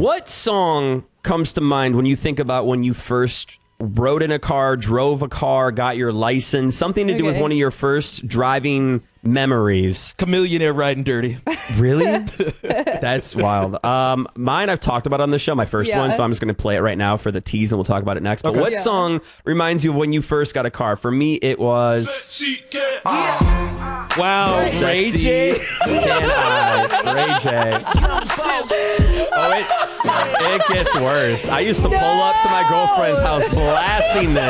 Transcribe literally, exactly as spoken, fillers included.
What song comes to mind when you think about when you first rode in a car, drove a car, got your license? Something to do with Okay. one of your first driving memories. Chameleonaire riding dirty. Really? That's wild. Um, mine I've talked about on the show, my first Yeah. one, so I'm just going to play it right now for the tease and we'll talk about it next. But Okay. what Yeah. song reminds you of when you first got a car? For me, it was... Wow, Ray Sexy J. Can I? Ray J. Oh, it, it gets worse. I used to pull up to my girlfriend's house blasting this.